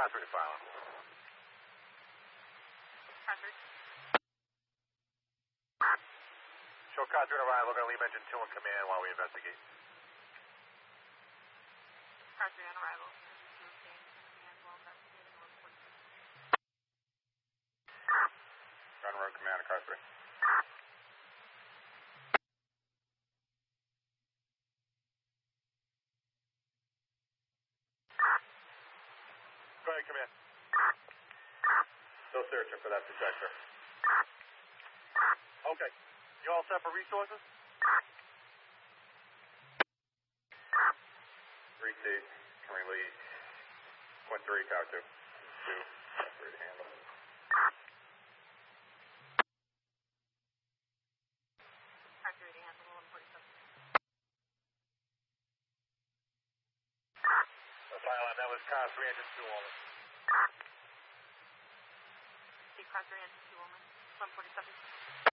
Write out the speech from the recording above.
Car 3 to file. Car 3. Show Car 3 on arrival. We're going to leave engine 2 in command while we investigate. Car 3 on arrival. Engine 2 staying in command while investigating. Report. Run road command to Car 3. Go ahead, command. Still searching for that detector. Okay. You all set for resources? 3C, can release. Point 3, Tower 2. 2, free to handle. Car 3 to handle 147. Silent, that was Car 3, engine 2 only. See Car 3 engine 2 only. 147.